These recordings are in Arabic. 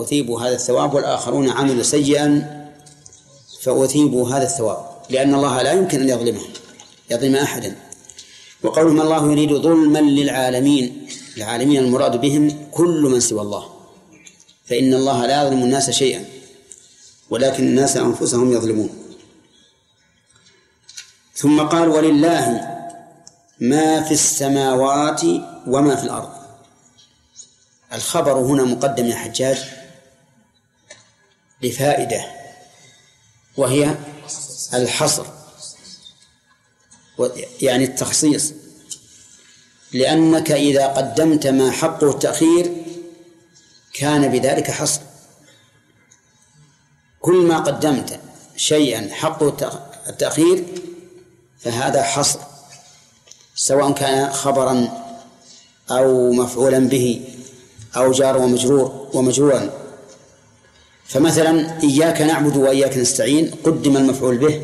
فأثيبوا هذا الثواب، والآخرون عملوا سيئا فأثيبوا هذا الثواب، لأن الله لا يمكن أن يظلم أحدا. وقولهم الله يريد ظلما للعالمين، العالمين المراد بهم كل من سوى الله، فإن الله لا يظلم الناس شيئا ولكن الناس أنفسهم يظلمون. ثم قال ولله ما في السماوات وما في الأرض. الخبر هنا مقدم يا حجاج لفائدة، وهي الحصر، يعني التخصيص، لأنك إذا قدمت ما حقه التأخير كان بذلك حصر. كل ما قدمت شيئا حقه التأخير فهذا حصر، سواء كان خبرا أو مفعولا به أو جار ومجرورا. فمثلا إياك نعبد وإياك نستعين قدم المفعول به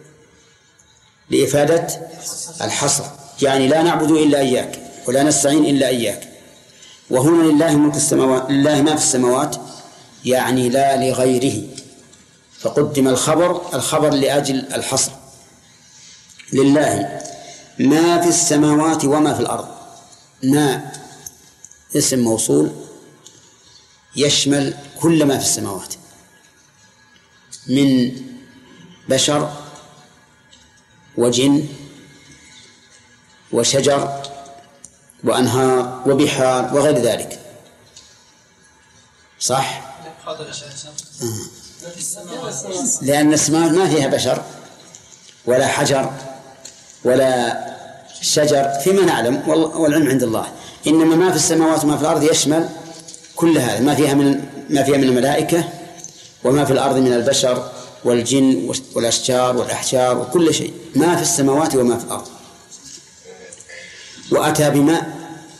لإفادة الحصر، يعني لا نعبد إلا إياك ولا نستعين إلا إياك. وهنا لله ملك السماوات، لله ما في السماوات، يعني لا لغيره، فقدم الخبر لأجل الحصر. لله ما في السماوات وما في الأرض. ما اسم موصول يشمل كل ما في السماوات من بشر وجن وشجر وأنهار وبحار وغير ذلك. صح؟ لأن السماوات ما فيها بشر ولا حجر ولا شجر فيما نعلم، والعلم عند الله. إنما ما في السماوات وما في الأرض يشمل كل هذا، ما فيها من الملائكة وما في الأرض من البشر والجن والأشجار والأحجار وكل شيء، ما في السماوات وما في الأرض. وأتى بما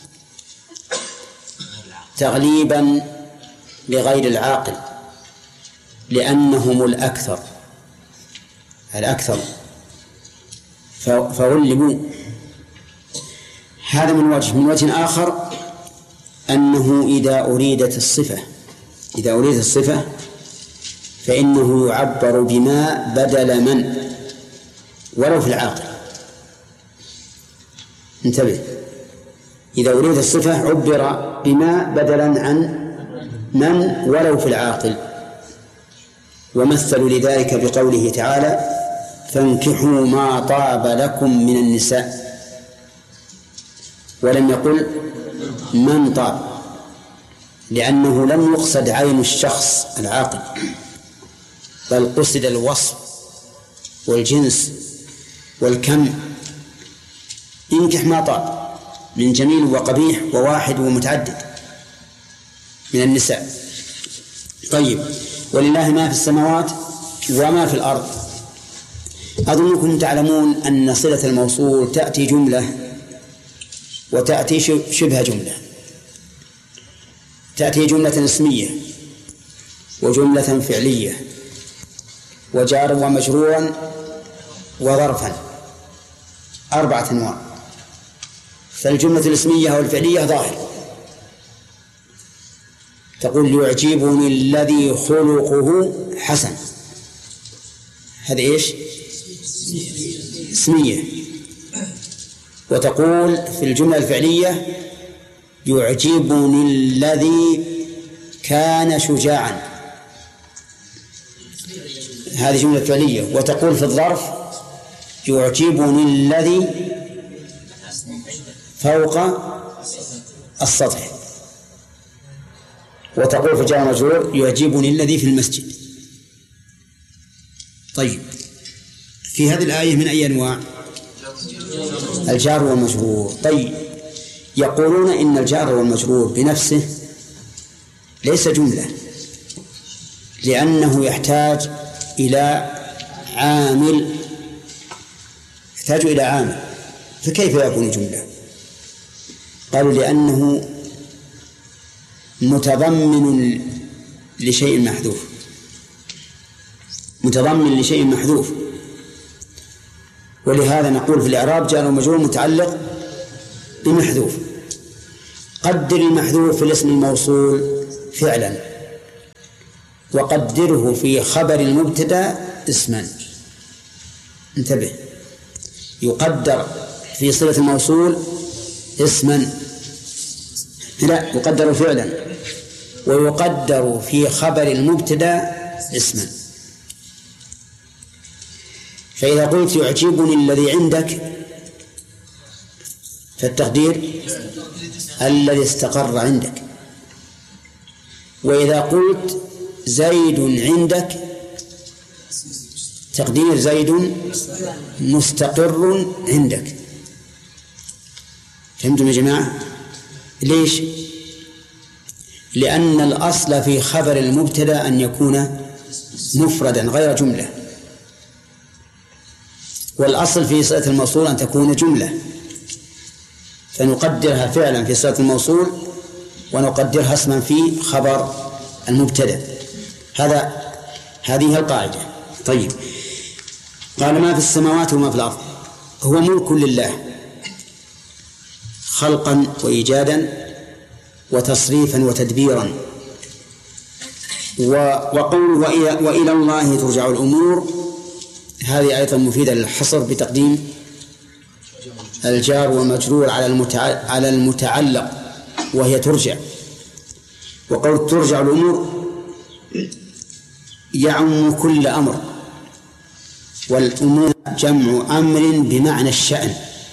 تغليبا لغير العاقل لأنهم الأكثر فغلبوا. هذا من وجه آخر أنه إذا أريدت الصفة فإنه يعبر بما بدل من ولو في العاقل. انتبه، إذا أريد الصفة عبر بما بدلا عن من ولو في العاقل. ومثلوا لذلك بقوله تعالى فانكحوا ما طاب لكم من النساء، ولم يقل من طاب، لأنه لم يقصد عين الشخص العاقل، بل قصد الوصف والجنس والكم. انكح ما طاب من جميل وقبيح وواحد ومتعدد من النساء. طيب، ولله ما في السماوات وما في الأرض. أظنكم تعلمون أن صلة الموصول تأتي جملة وتأتي شبه جملة. تأتي جملة اسمية وجملة فعلية وجار ومجرورا وظرفا، 4 أنواع. فالجملة الاسمية أو الفعلية ظاهر، تقول يعجبني الذي خلقه حسن، هذا إيش؟ اسمية. وتقول في الجملة الفعلية يعجبني الذي كان شجاعا، هذه جملة فعلية. وتقول في الظرف يعجبني الذي فوق السطح. وتقول في جار مجرور يعجبني الذي في المسجد. طيب، في هذه الآية من أي أنواع؟ الجار والمجرور. طيب، يقولون إن الجار والمجرور بنفسه ليس جملة، لأنه يحتاج إلى عامل، فكيف يكون جملة؟ قالوا لأنه متضمن لشيء محذوف، ولهذا نقول في الإعراب جار ومجرور متعلق بمحذوف. قدر المحذوف في الاسم الموصول فعلا وقدره في خبر المبتدأ اسما. انتبه، يقدر في صلة الموصول اسما، لا يقدر فعلا، ويقدر في خبر المبتدأ اسما. فإذا قلت يعجبني الذي عندك فالتقدير الذي استقر عندك. وإذا قلت زيد عندك تقدير زيد مستقر عندك. فهمتم يا جماعة؟ ليش؟ لأن الأصل في خبر المبتدأ أن يكون مفردا غير جملة، والأصل في صلة الموصول أن تكون جملة، فنقدرها فعلا في صلة الموصول ونقدرها اسما في خبر المبتدأ. هذه القاعدة. طيب، قال ما في السماوات وما في الأرض هو ملك لله خلقا وإيجادا وتصريفا وتدبيرا. وقول وإلى الله ترجع الأمور هذه أيضا مفيدة للحصر بتقديم الجار والمجرور على المتعلق وهي ترجع. وقول ترجع الأمور يعم كل أمر، والأمور جمع أمر بمعنى الشأن،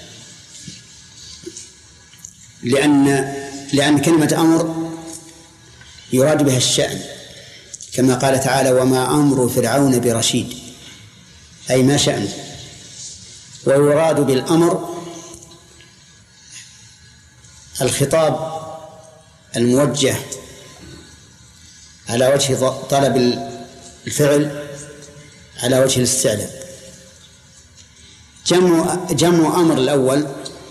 لأن كلمة أمر يراد بها الشأن، كما قال تعالى وما أمر فرعون برشيد، أي ما شأنه. ويراد بالأمر الخطاب الموجه على وجه طلب الفعل على وجه الاستعلاء. جمع أمر الأول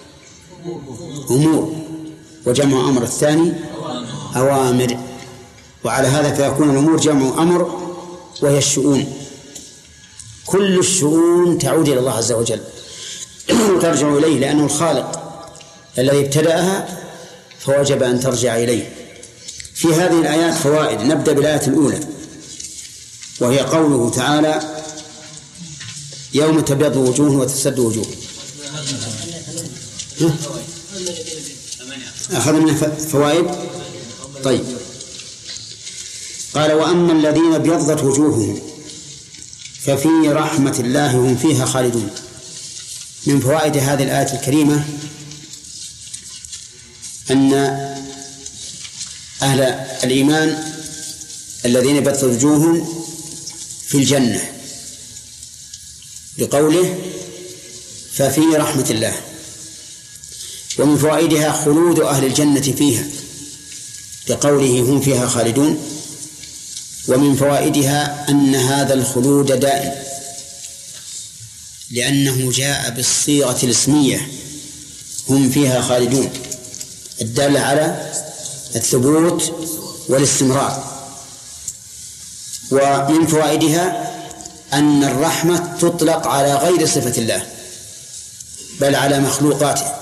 أمور، وجمع أمر الثاني أوامر، وعلى هذا فيكون الأمور جمع أمر وهي الشؤون. كل الشؤون تعود إلى الله عز وجل وترجع إليه، لأنه الخالق الذي ابتدأها فوجب أن ترجع إليه. في هذه الآيات فوائد. نبدأ بالآية الأولى وهي قوله تعالى يوم تبيض وجوه وتسود وجوه. أخذ من فوائد. طيب، قال وأما الذين ابيضت وجوههم ففي رحمة الله هم فيها خالدون. من فوائد هذه الآية الكريمة أن أهل الإيمان الذين ابيضت وجوههم في الجنة، بقوله ففي رحمة الله. ومن فوائدها خلود أهل الجنة فيها، بقوله هم فيها خالدون. ومن فوائدها أن هذا الخلود دائم، لأنه جاء بالصيغة الاسمية هم فيها خالدون الدالة على الثبوت والاستمرار. ومن فوائدها أن الرحمة تطلق على غير صفة الله بل على مخلوقاته،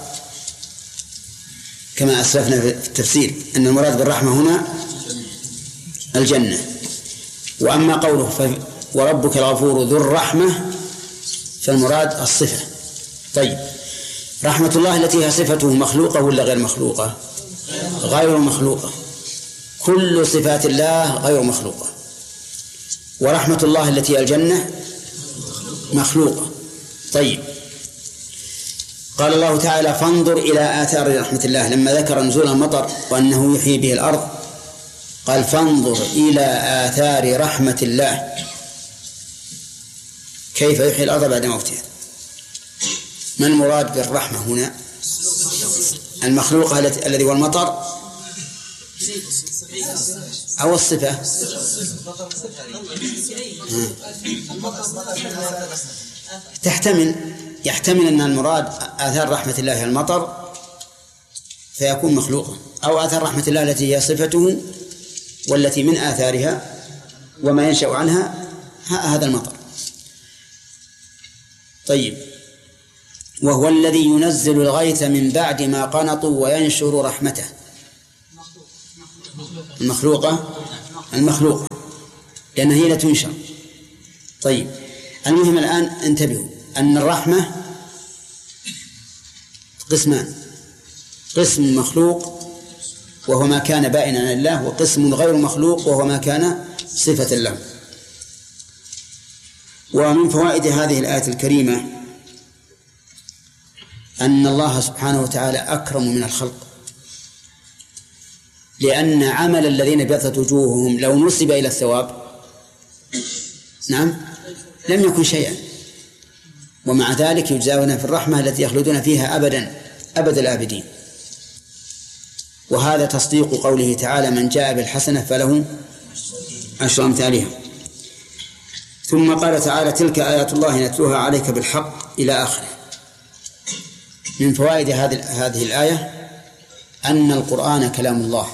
كما أسلفنا في التفسير أن المراد بالرحمة هنا الجنة. وأما قوله وربك الغفور ذو الرحمة فالمراد الصفة. طيب، رحمة الله التي هي صفته مخلوقة ولا غير مخلوقة؟ غير مخلوقة. كل صفات الله غير مخلوقة. ورحمة الله التي هي الجنة مخلوقة. طيب، قال الله تعالى فانظر إلى آثار رحمة الله لما ذكر نزول المطر وأنه يحيي به الأرض، قال فانظر إلى آثار رحمة الله كيف يحيي الأرض بعد موتها. ما المراد بالرحمة هنا؟ المخلوقة الذي هو المطر أو الصفة؟ يحتمل أن المراد آثار رحمة الله المطر فيكون مخلوقا، أو آثار رحمة الله التي هي صفته والتي من آثارها وما ينشأ عنها هذا المطر. طيب، وهو الذي ينزل الغيث من بعد ما قنطوا وينشر رحمته. المخلوقة لأنها هي لا تنشر. طيب، المهم الآن انتبهوا أن الرحمة قسمان: قسم مخلوق وهو ما كان بائنا عن الله، وقسم غير مخلوق وهو ما كان صفة له. ومن فوائد هذه الآية الكريمة أن الله سبحانه وتعالى أكرم من الخلق، لأن عمل الذين ابيضت وجوههم لو نسب إلى الثواب لم يكن شيئا، ومع ذلك يجزاون في الرحمة التي يخلدون فيها أبدا أبد الآبدين. وهذا تصديق قوله تعالى: من جاء بالحسنة فله 10 أمثالها. ثم قال تعالى: تلك آيات الله نتلوها عليك بالحق إلى آخره. من فوائد هذه الآية أن القرآن كلام الله،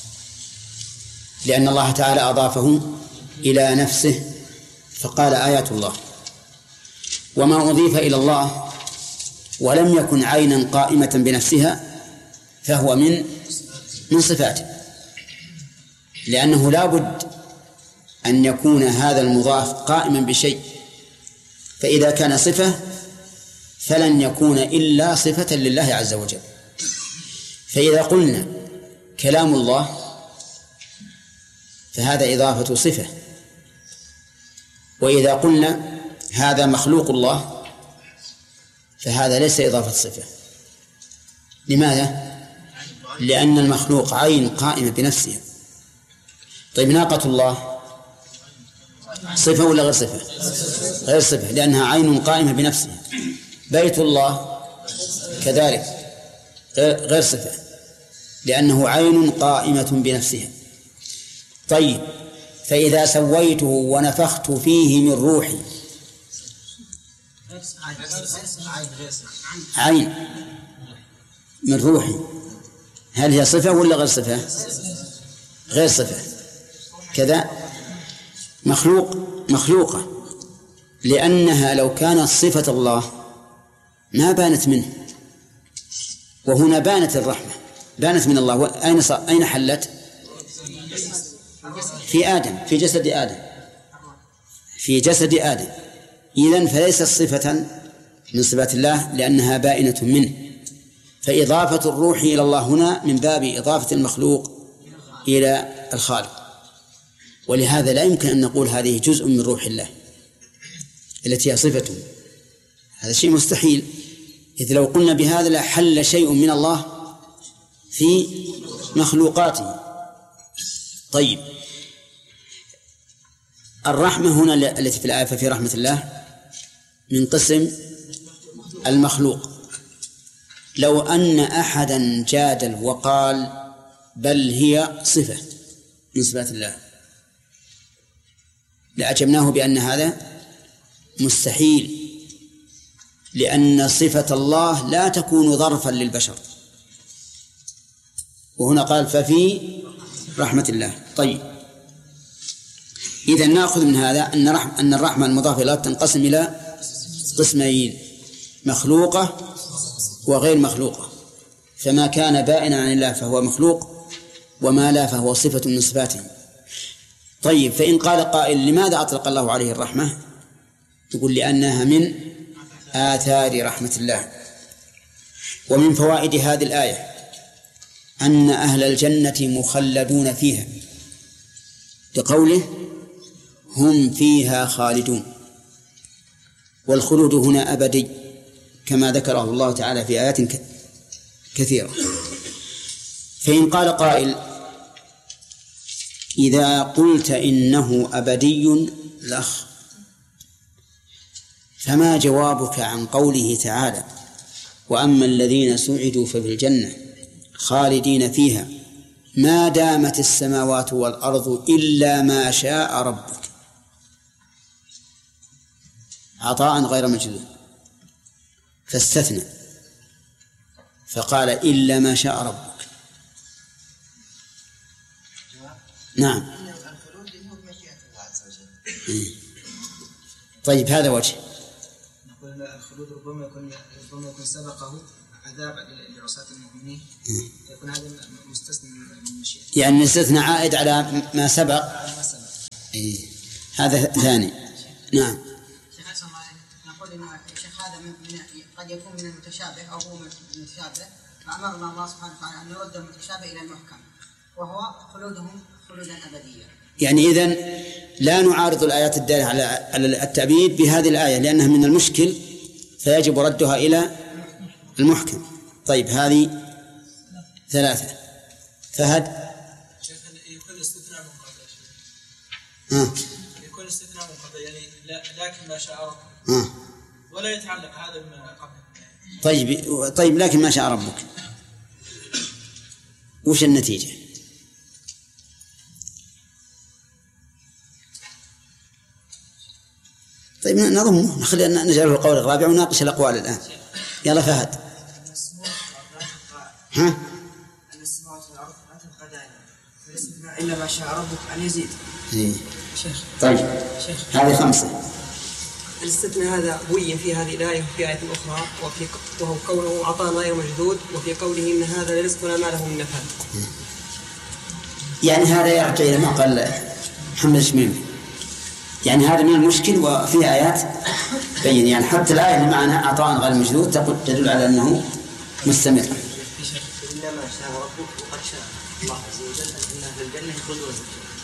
لأن الله تعالى أضافه إلى نفسه فقال آيات الله. وما أضيف إلى الله ولم يكن عينا قائمة بنفسها فهو من صفاته، لأنه لا بد أن يكون هذا المضاف قائما بشيء، فإذا كان صفة فلن يكون إلا صفة لله عز وجل. فإذا قلنا كلام الله فهذا إضافة صفة، وإذا قلنا هذا مخلوق الله فهذا ليس إضافة صفة. لماذا؟ لأن المخلوق عين قائمة بنفسها. طيب، ناقة الله صفة ولا غير صفة؟ غير صفة، لأنها عين قائمة بنفسها. بيت الله كذلك غير صفة، لأنه عين قائمة بنفسها. طيب، فإذا سويته ونفخت فيه من روحي، عين من روحي، هل هي صفة ولا غير صفة؟ غير صفة. كذا مخلوقة، لأنها لو كانت صفة الله ما بانت منه، وهنا بانت الرحمة، بانت من الله. أين حلت؟ في آدم، في جسد آدم، في جسد آدم. إذن فليست صفة من صفات الله لأنها بائنة منه. فإضافة الروح إلى الله هنا من باب إضافة المخلوق إلى الخالق، ولهذا لا يمكن أن نقول هذه جزء من روح الله التي هي صفته. هذا شيء مستحيل، إذ لو قلنا بهذا لحل شيء من الله في مخلوقاته. طيب، الرحمة هنا التي في الآية ففي رحمة الله من قسم المخلوق. لو أن أحدا جادل وقال بل هي صفة من صفات الله لأجبناه بأن هذا مستحيل، لأن صفة الله لا تكون ظرفا للبشر، وهنا قال ففي رحمة الله. طيب، إذن نأخذ من هذا أن الرحمة المضافة إلى تنقسم إلى قسمين: مخلوقة وغير مخلوقة. فما كان بائنا عن الله فهو مخلوق، وما لا فهو صفة من صفاته. طيب، فإن قال قائل لماذا أطلق الله عليه الرحمة؟ يقول لأنها من آثار رحمة الله. ومن فوائد هذه الآية أن أهل الجنة مخلدون فيها، لقوله هم فيها خالدون، والخلود هنا أبدي كما ذكره الله تعالى في آيات كثيرة. فإن قال قائل إذا قلت إنه أبدي لخ، فما جوابك عن قوله تعالى وأما الذين سعدوا ففي الجنة خالدين فيها ما دامت السماوات والأرض إلا ما شاء ربك، عطاء غير مجذوذ، فاستثنى فقال إلا ما شاء ربك. نعم. طيب، هذا وجه. نقول الخلود ربما يكون سبقه عذاب لعصاة المؤمنين، يكون هذا مستثنى من المشيئة، يعني الاستثناء عائد على ما سبق. هذا ثاني. نعم. شيخ أحسن الله عليك، نقول إن الشيخ هذا قد يكون من المتشابه أو هو من المتشابه، فأمرنا الله سبحانه وتعالى أن نرد المتشابه إلى المحكم وهو خلودهم خلودا أبديا. يعني إذن لا نعارض الآيات الدالة على التأبيد بهذه الآية لأنها من المشكل فيجب ردها إلى المحكم. طيب هذه 3. فهد. يكون استثناء منقطع. يكون استثناء منقطع يعني لكن ما شاء ربك. ولا يتعلق هذا بما قبل. طيب لكن ما شاء ربك وش النتيجة؟ طيب نضمه نخلينا نجعله القول الرابع ونناقش الأقوال الآن. يلا فهد. ها؟ السماوات والأرض لا تبقى دائما إلا ما شاء ربك أن يزيد. شيخ. طيب هذه 5. الاستثناء هذا بين في هذه الآية وفي آية أخرى وهو قوله عطاء غير مجدود وفي قوله إن هذا لرزقنا ما له من نفاد. يعني هذا يرجع إلى ما قال محمد الشميمي، يعني هذا من المشكل وفيه آيات بين يعني حتى الآية اللي معنا عطاء غير مجدود تدل على أنه مستمر. إنما شاء ربك وقد شاء الله عز وجل أن في الجنة يخلدون.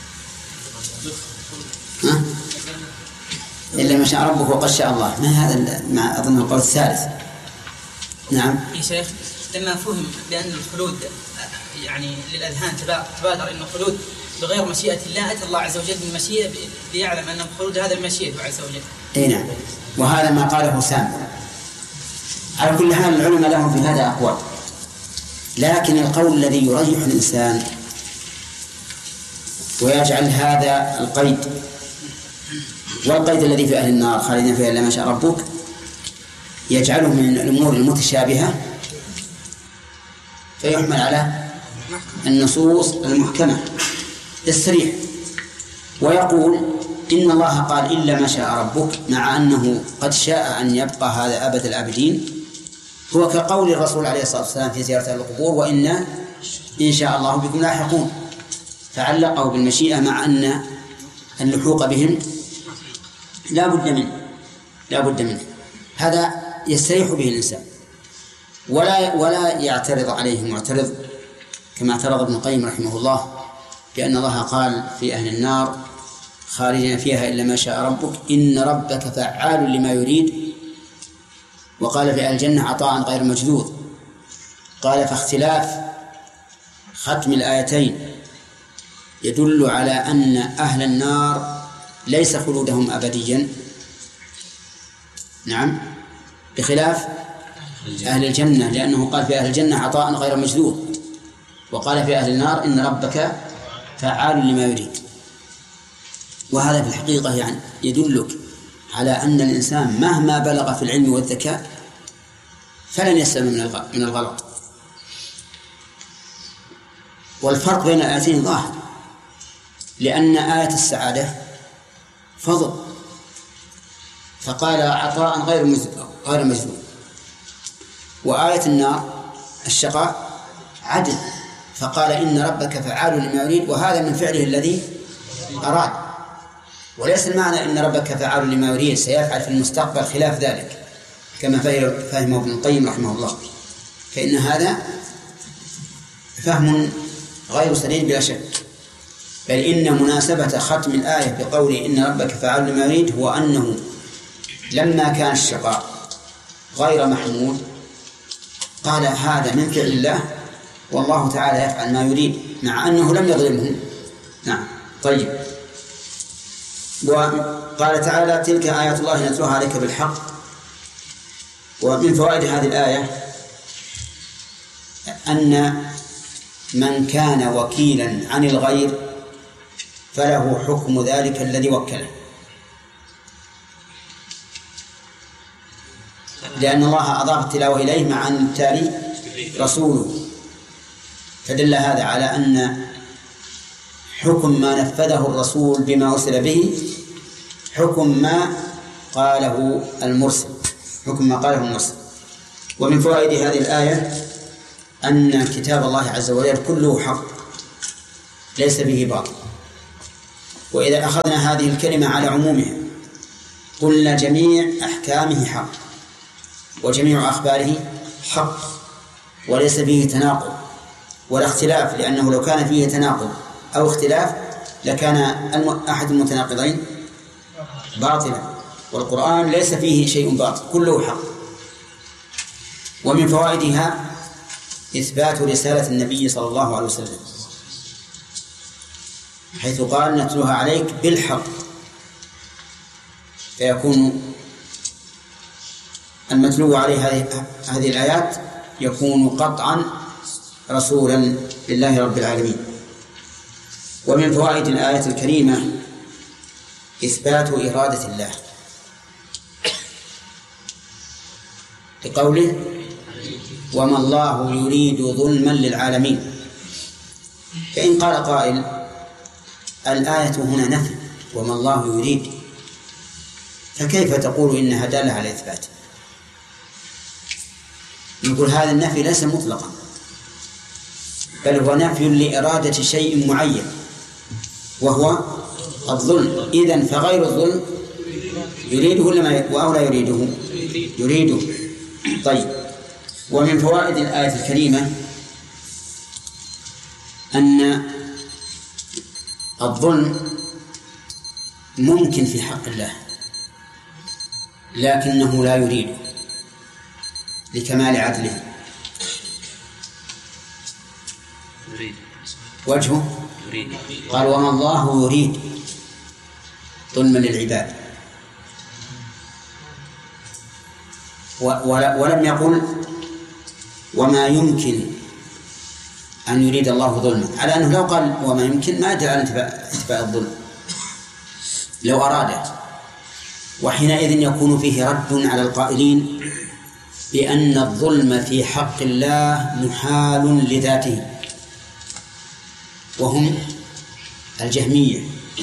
إلا ما شاء ربك وقد شاء الله، ما هذا مع أظن القول الثالث. نعم يا شيخ لما فهم بأن الخلود يعني للأذهان تبادر إنه خلود بغير مشيئة الله، أتى الله عز وجل بالمشيئة ليعلم أن الخلود هذا المشيئة عز وجل. أي نعم، وهذا ما قاله سام. على كل حال العلماء لهم في هذا أقوال، لكن القول الذي يرجح الإنسان ويجعل هذا القيد والقيد الذي في أهل النار خالدين فيها إلا ما شاء ربك يجعله من الأمور المتشابهة فيحمل على النصوص المحكمة الصريح، ويقول إن الله قال إلا ما شاء ربك مع أنه قد شاء أن يبقى هذا أبد الآبدين، هو كقول الرسول عليه الصلاة والسلام في زيارة القبور وإن شاء الله بكم لاحقون، فعلقه بالمشيئة مع أن اللحوق بهم لا بد منه. هذا يستريح به الإنسان ولا يعترض عليه معترض كما اعترض ابن القيم رحمه الله بأن الله قال في أهل النار خالدين فيها إلا ما شاء ربك إن ربك فعال لما يريد، وقال في أهل الجنة عطاء غير مجدود. قال فاختلاف ختم الآيتين يدل على أن أهل النار ليس خلودهم أبديا، نعم، بخلاف أهل الجنة، لأنه قال في أهل الجنة عطاء غير مجدود، وقال في أهل النار إن ربك فعال لما يريد. وهذا في الحقيقة يعني يدلك على أن الإنسان مهما بلغ في العلم والذكاء فلن يسلم من الغلط. والفرق بين الآيتين ظاهر، لأن آية السعادة فضل فقال عطاء غير مجدود، وآية النار الشقاء عدل فقال إن ربك فعال لما يريد، وهذا من فعله الذي أراد، وليس المعنى إن ربك فعال لما يريد سيفعل في المستقبل خلاف ذلك كما فهمه ابن القيم رحمه الله، فإن هذا فهم غير سليم بلا شك، بل إن مناسبة ختم الآية بقوله إن ربك فعال لما يريد هو أنه لما كان الشقاء غير محمود قال هذا من فعل الله والله تعالى يفعل ما يريد مع أنه لم يظلمهم. نعم. طيب، وقال تعالى تلك آيات الله نتلوها عليك بالحق. ومن فوائد هذه الآية أن من كان وكيلا عن الغير فله حكم ذلك الذي وكله، لأن الله أضاف التلاوة إليه مع أن التالي رسوله، فدل هذا على أن حكم ما نفذه الرسول بما أرسل به حكم ما قاله المرسل. ومن فوائد هذه الآية أن كتاب الله عز وجل كله حق ليس به باطل، وإذا أخذنا هذه الكلمة على عمومها قلنا جميع أحكامه حق وجميع أخباره حق وليس فيه تناقض ولا اختلاف، لأنه لو كان فيه تناقض أو اختلاف لكان أحد المتناقضين باطلا، والقرآن ليس فيه شيء باطل كله حق. ومن فوائدها إثبات رسالة النبي صلى الله عليه وسلم، حيث قال نتلوها عليك بالحق، فيكون المتلو عليه هذه الآيات يكون قطعا رسولا لله رب العالمين. ومن فوائد الآية الكريمة إثبات إرادة الله، لقوله وما الله يريد ظلما للعالمين. فإن قال قائل الآية هنا نفي وما الله يريد، فكيف تقول إنها دالة على إثبات؟ نقول هذا النفي ليس مطلقا، بل هو نفي لإرادة شيء معين وهو الظلم. إذن فغير الظلم يريده أو لا يريده؟ يريده. طيب، ومن فوائد الآية الكريمة أن الظلم ممكن في حق الله لكنه لا يريده لكمال عدله. وجهه قال وما الله يريد ظلما للعباد، ولم يقل وما يمكن أن يريد الله ظلما، على أنه لو قال وما يمكن ما يدل على انتفاء الظلم لو أراده، وحينئذ يكون فيه رد على القائلين بأن الظلم في حق الله محال لذاته، وهم الجهمية،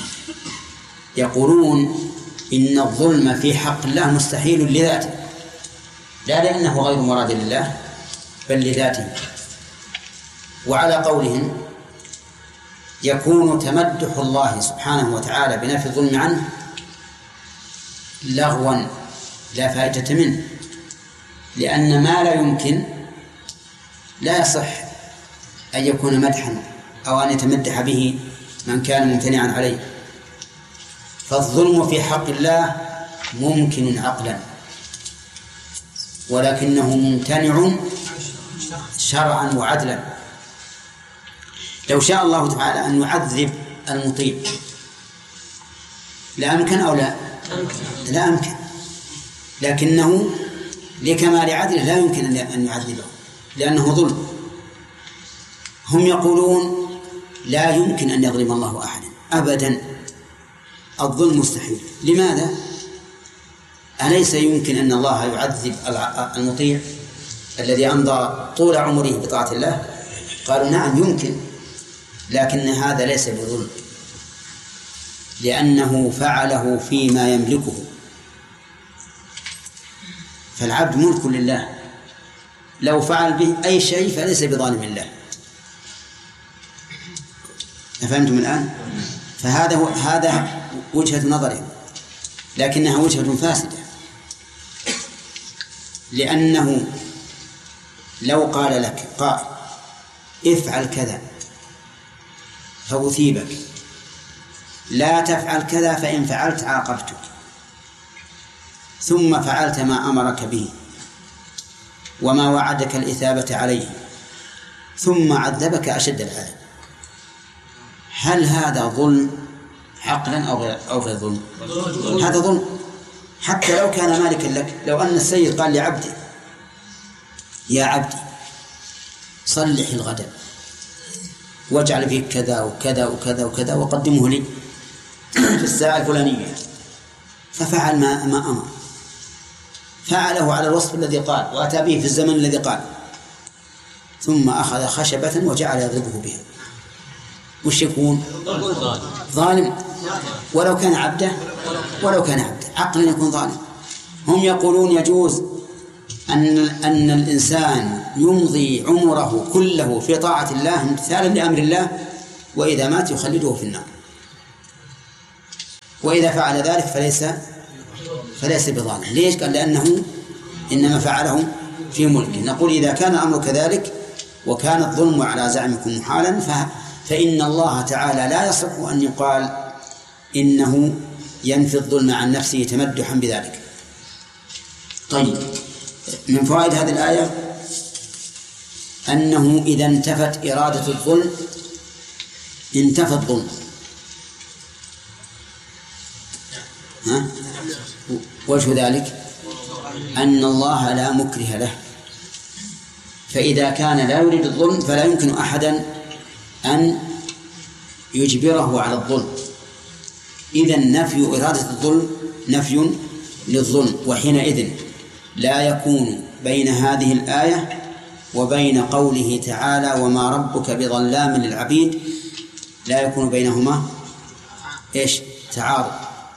يقولون إن الظلم في حق الله مستحيل لذاته، لا لأنه غير مراد لله بل لذاته. وعلى قولهم يكون تمدح الله سبحانه وتعالى بنفي الظلم عنه لغوا لا فائدة منه، لأن ما لا يمكن لا يصح أن يكون مدحا أو أن يتمدح به من كان ممتنعا عليه. فالظلم في حق الله ممكن عقلا ولكنه ممتنع شرعا وعدلا. لو شاء الله تعالى أن يعذب المطيع لا أمكن أو لا أمكن، لكنه لكمال عدله لا يمكن أن يعذبه لأنه ظلم. هم يقولون لا يمكن أن يظلم الله أحدا أبدا، الظلم مستحيل. لماذا؟ أليس يمكن أن الله يعذب المطيع الذي أمضى طول عمره بطاعة الله؟ قالوا نعم يمكن، لكن هذا ليس بظلم لأنه فعله فيما يملكه، فالعبد ملك لله، لو فعل به أي شيء فليس بظالم الله. أفهمتم الآن؟ هذا وجهة نظرهم، لكنها وجهة فاسدة، لأنه لو قال لك قائل افعل كذا فأثيبك، لا تفعل كذا فإن فعلت عاقبتك، ثم فعلت ما أمرك به وما وعدك الإثابة عليه ثم عذبك أشد العذاب، هل هذا ظلم عقلا أو غير ظلم؟ هذا ظلم حتى لو كان مالكا لك. لو أن السيد قال لعبدي يا عبدي صلح الغداء واجعل فيه كذا وكذا وكذا وكذا وقدمه لي في الساعة الفلانية، ففعل ما أمر، فعله على الوصف الذي قال وأتى به في الزمن الذي قال، ثم أخذ خشبة وجعل يضربه بها، وش يكون؟ ظالم ولو كان عبده عقلا يكون ظالم. هم يقولون يجوز أن الإنسان يمضي عمره كله في طاعة الله امتثالا لأمر الله، وإذا مات يخلده في النار. وإذا فعل ذلك فليس بظالم. ليش؟ قال لأنه إنما فعله في ملكه. نقول إذا كان الأمر كذلك وكان الظلم على زعمكم محالا فإن الله تعالى لا يصح أن يقال إنه ينفي الظلم عن نفسه تمدحا بذلك. طيب، من فوائد هذه الآية أنه إذا انتفت إرادة الظلم انتفى الظلم. وجه ذلك أن الله لا مكره له، فإذا كان لا يريد الظلم فلا يمكن أحدا أن يجبره على الظلم. إذن نفي إرادة الظلم نفي للظلم، وحينئذ لا يكون بين هذه الآية وبين قوله تعالى وما ربك بظلام للعبيد لا يكون بينهما تعارض،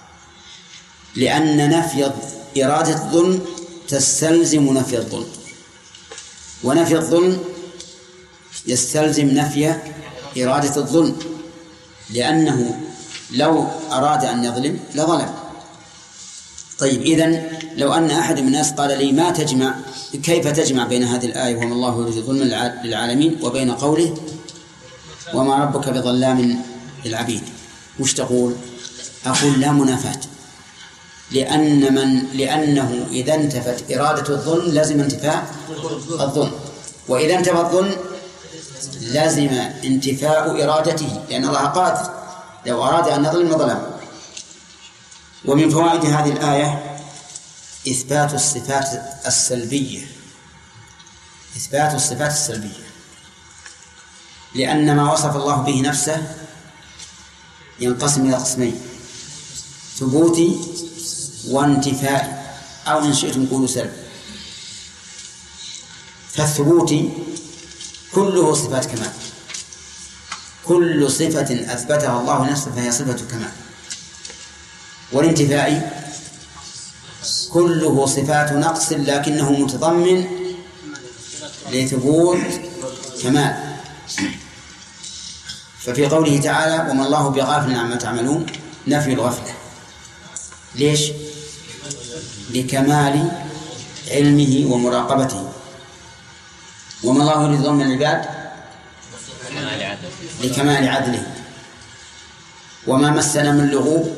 لأن نفي إرادة الظلم تستلزم نفي الظلم، ونفي الظلم يستلزم نفي إرادة الظلم، لأنه لو أراد أن يظلم لظلم. طيب، إذن لو أن أحد من الناس قال لي كيف تجمع بين هذه الآية وما الله يريد ظلم للعالمين وبين قوله وما ربك بظلام للعبيد، وش تقول؟ أقول لا منافاة، لأنه إذا انتفت إرادة الظلم لازم انتفاء الظلم، وإذا انتفى الظلم لازم انتفاء إرادته، لأن الله قادر لو أراد أن يظلم ظلم. ومن فوائد هذه الآية إثبات الصفات السلبية، لأن ما وصف الله به نفسه ينقسم إلى قسمين: ثبوتي وانتفائي، أو إن شئتم قولوا سلب. فالثبوتي كله صفات كمال، كل صفة أثبتها الله نفسه فهي صفة كمال. والانتفائي كله صفات نقص لكنه متضمن لثبوت كمال. ففي قوله تعالى وما الله بغافل عما تعملون نفي الغفلة. ليش؟ لكمال علمه ومراقبته. وما الله يريد ظلم العباد لكمال عدله. وما مسنا من لغوب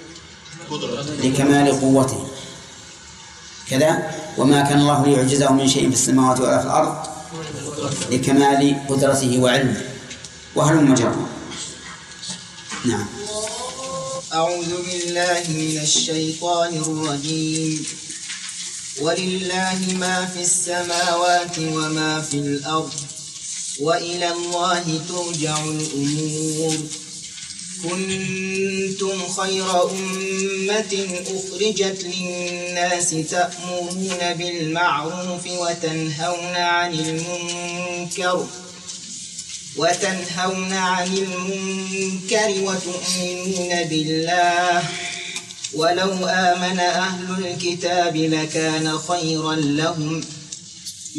لكمال قوته. كذا وما كان الله ليعجزه من شيء في السماوات ولا في الأرض لكمال قدرته وعلمه. وهلم جرا. نعم. أعوذ بالله من الشيطان الرجيم. ولله ما في السماوات وما في الأرض وإلى الله ترجع الأمور. كنتم خير أمة أخرجت للناس تأمرون بالمعروف وتنهون عن المنكر وتؤمنون بالله ولو آمن أهل الكتاب لكان خيرا لهم